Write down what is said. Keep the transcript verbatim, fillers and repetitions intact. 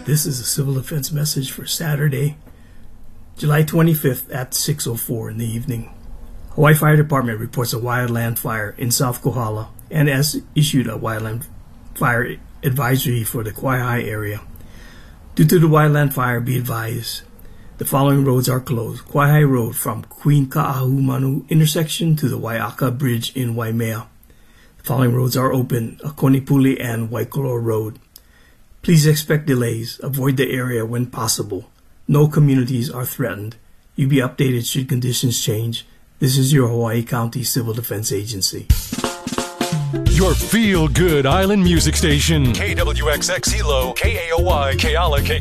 This is a civil defense message for Saturday, July twenty-fifth at six oh four in the evening. Hawaii Fire Department reports a wildland fire in South Kohala and has issued a wildland fire advisory for the Kawaihae area. Due to the wildland fire, be advised, the following roads are closed. Kawaihae Road from Queen Ka'ahumanu intersection to the Waiaka Bridge in Waimea. The following roads are open, Akonipuli and Waikolo Road. Please expect delays. Avoid the area when possible. No communities are threatened. You'll be updated should conditions change. This is your Hawaii County Civil Defense Agency. Your feel-good island music station. K W X X Hilo, K A O Y, Keala, K